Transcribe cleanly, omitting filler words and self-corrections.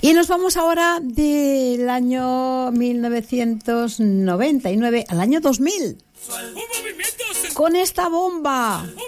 Y nos vamos ahora del año 1999 al año 2000. Con esta bomba.